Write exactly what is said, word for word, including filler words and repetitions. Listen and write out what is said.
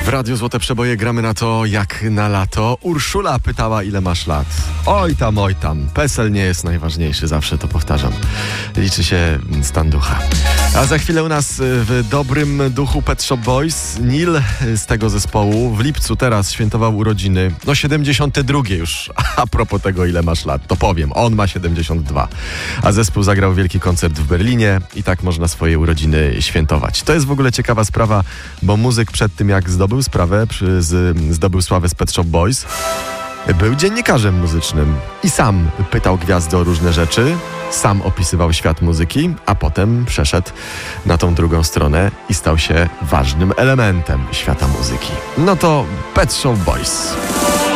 W Radiu Złote Przeboje gramy na to jak na lato. Urszula pytała, ile masz lat. Oj tam, oj tam. PESEL nie jest najważniejszy, zawsze to powtarzam. Liczy się stan ducha. A za chwilę u nas w dobrym duchu Pet Shop Boys. Neil z tego zespołu w lipcu teraz świętował urodziny. No siedemdziesiąte drugie już. A propos tego, ile masz lat, to powiem. On ma siedemdziesiąt dwa. A zespół zagrał wielki koncert w Berlinie i tak można swoje urodziny świętować. To jest w ogóle ciekawa sprawa, bo muzyk przed tym, jak zdobył sprawę, przy, z, zdobył sławę z Pet Shop Boys, był dziennikarzem muzycznym i sam pytał gwiazdy o różne rzeczy, sam opisywał świat muzyki, a potem przeszedł na tą drugą stronę i stał się ważnym elementem świata muzyki. No to Pet Shop Boys.